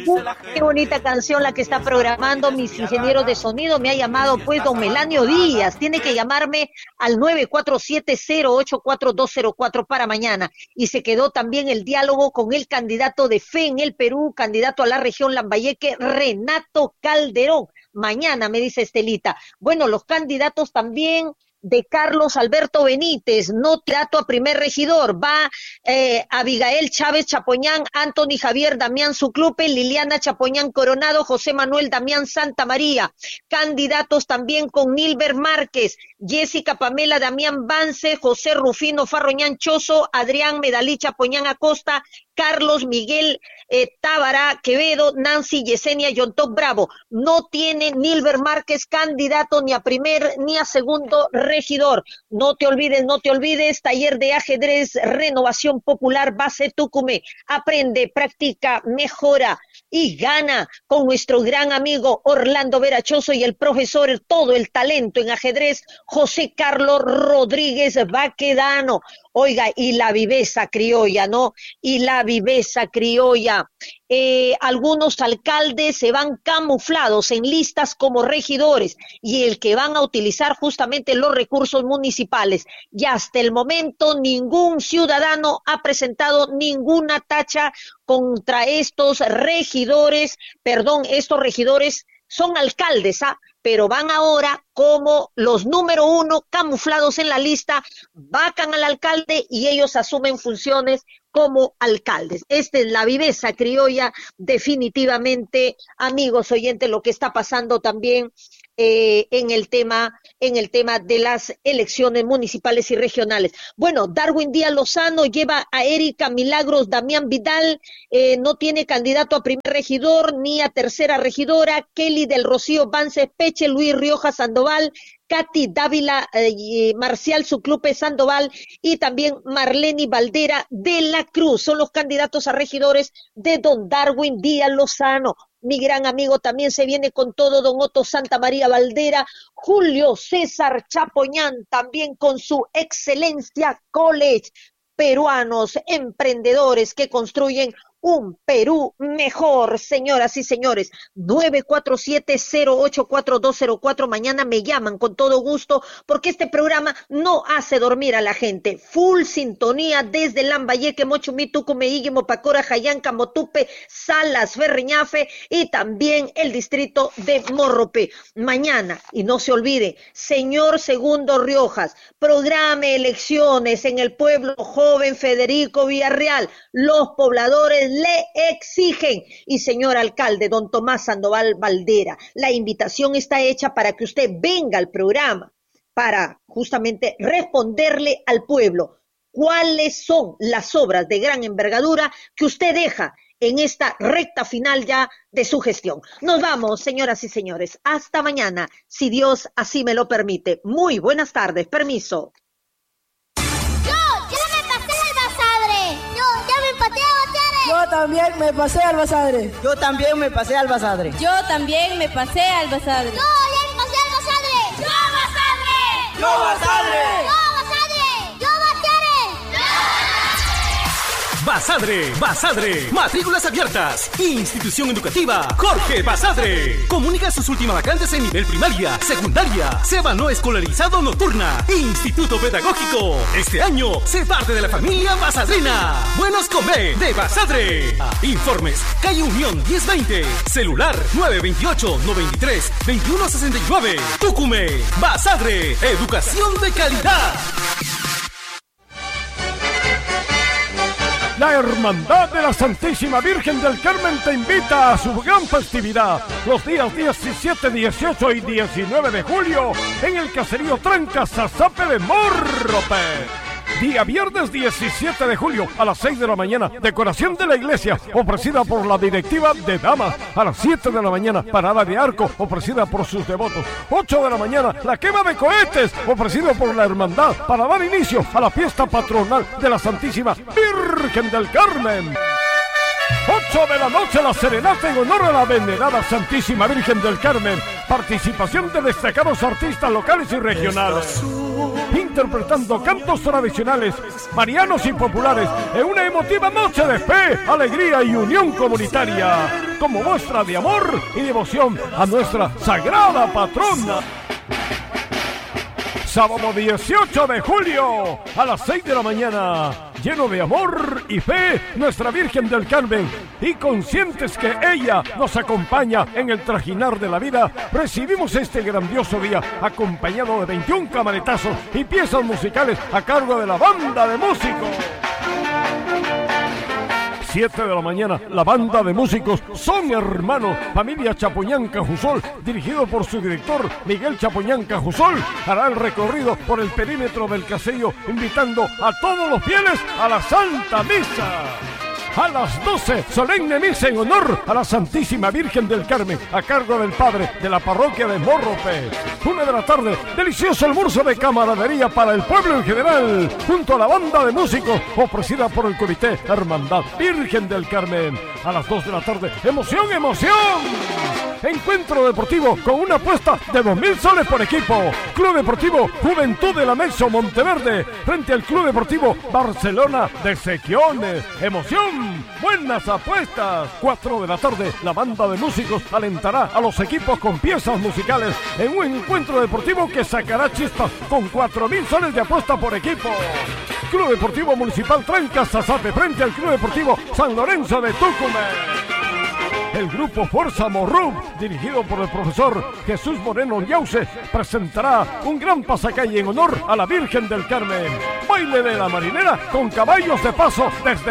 Qué bonita canción la que está programando mis ingenieros de sonido. Me ha llamado pues don Melanio Díaz. Tiene que llamarme al 947-084-204 para mañana. Y se quedó también el diálogo con el candidato de Fe en el Perú, candidato a la región Lambayeque, Renato Calderón. Mañana, me dice Estelita. Bueno, los candidatos también de Carlos Alberto Benítez, no trato a primer regidor, va Abigail Chávez Chapoñán, Anthony Javier Damián Zuclupe, Liliana Chapoñán Coronado, José Manuel Damián Santa María, candidatos también con Nilber Márquez, Jessica Pamela Damián Vance, José Rufino Farroñán Chozo, Adrián Medalí Chapoñán Acosta, Carlos Miguel Tábara Quevedo, Nancy Yesenia Yontop Bravo. No tiene Nilber Márquez candidato ni a primer ni a segundo regidor. No te olvides, taller de ajedrez, renovación popular, base Tucumé. Aprende, practica, mejora y gana con nuestro gran amigo Orlando Verachoso y el profesor, todo el talento en ajedrez, José Carlos Rodríguez Baquedano. Oiga, y la viveza criolla, ¿no? Y la viveza criolla. Algunos alcaldes se van camuflados en listas como regidores y el que van a utilizar justamente los recursos municipales. Y hasta el momento ningún ciudadano ha presentado ninguna tacha contra estos regidores, estos regidores son alcaldes, pero van ahora como los número uno camuflados en la lista, vacan al alcalde y ellos asumen funciones como alcaldes. Esta es la viveza criolla, definitivamente, amigos oyentes, lo que está pasando también en el tema de las elecciones municipales y regionales. Bueno, Darwin Díaz Lozano lleva a Erika Milagros Damián Vidal, no tiene candidato a primer regidor ni a tercera regidora. Kelly del Rocío Vance Peche, Luis Rioja Sandoval, Katy Dávila Marcial Zuclupe Sandoval y también Marleni Valdera de la Cruz. Son los candidatos a regidores de don Darwin Díaz Lozano. Mi gran amigo también se viene con todo, don Otto Santa María Valdera, Julio César Chapoñán, también con su Excelencia College, peruanos emprendedores que construyen un Perú mejor, señoras y señores. 947-084-204. Mañana me llaman con todo gusto porque este programa no hace dormir a la gente. Full sintonía desde Lambayeque, Mochumí, Tucumé, Mopacora, Jayanca, Motupe, Salas, Ferreñafe y también el distrito de Morropé. Mañana, y no se olvide, señor Segundo Riojas, programe elecciones en el pueblo joven Federico Villarreal. Los pobladores le exigen. Y señor alcalde, don Tomás Sandoval Valdera, la invitación está hecha para que usted venga al programa para justamente responderle al pueblo cuáles son las obras de gran envergadura que usted deja en esta recta final ya de su gestión. Nos vamos, señoras y señores. Hasta mañana, si Dios así me lo permite. Muy buenas tardes. Permiso. Yo también me pasé al Basadre. Yo también me pasé al Basadre. Yo también me pasé al Basadre. Yo ya me pasé al Basadre. Yo Basadre. Yo Basadre. Basadre, Basadre, matrículas abiertas. Institución educativa Jorge Basadre. Comunica sus últimas vacantes en nivel primaria, secundaria, SEBA no escolarizado nocturna, Instituto Pedagógico. Este año se parte de la familia basadrina. Buenos comer de Basadre. Informes, calle Unión 1020, celular 928-93-2169. Tucumé, Basadre, educación de calidad. La Hermandad de la Santísima Virgen del Carmen te invita a su gran festividad los días 17, 18 y 19 de julio en el caserío Trancas Zazape de Morropé. Día viernes 17 de julio a las 6 de la mañana, decoración de la iglesia ofrecida por la directiva de damas. A las 7 de la mañana, parada de arco ofrecida por sus devotos. 8 de la mañana, la quema de cohetes ofrecido por la hermandad para dar inicio a la fiesta patronal de la Santísima Virgen del Carmen. 8 de la noche, la serenata en honor a la venerada Santísima Virgen del Carmen. Participación de destacados artistas locales y regionales, interpretando cantos tradicionales, marianos y populares en una emotiva noche de fe, alegría y unión comunitaria. como muestra de amor y devoción a nuestra sagrada patrona. Sábado 18 de julio a las 6 de la mañana, lleno de amor y fe, nuestra Virgen del Carmen, y conscientes que ella nos acompaña en el trajinar de la vida, recibimos este grandioso día acompañado de 21 camaretazos y piezas musicales a cargo de la banda de músicos. 7 de la mañana, la banda de músicos Son Hermanos, familia Chapoñán Cajusol, dirigido por su director Miguel Chapoñán Cajusol, hará el recorrido por el perímetro del caserío, invitando a todos los fieles a la Santa Misa. A las 12, solemne misa en honor a la Santísima Virgen del Carmen, a cargo del padre de la parroquia de Morropé. 1 de la tarde, delicioso almuerzo de camaradería para el pueblo en general, junto a la banda de músicos, ofrecida por el Comité Hermandad Virgen del Carmen. A las 2 de la tarde, ¡emoción, emoción! Encuentro deportivo con una apuesta de 2.000 soles por equipo. Club Deportivo Juventud del Anexo Monteverde frente al Club Deportivo Barcelona de Sequiones. ¡Emoción! ¡Buenas apuestas! 4 de la tarde, la banda de músicos alentará a los equipos con piezas musicales en un encuentro deportivo que sacará chispas con 4.000 soles de apuesta por equipo. Club Deportivo Municipal Trancas Sasape frente al Club Deportivo San Lorenzo de Tucumán. El grupo Fuerza Morrub, dirigido por el profesor Jesús Moreno Yauce, presentará un gran pasacalle en honor a la Virgen del Carmen. Baile de la marinera con caballos de paso desde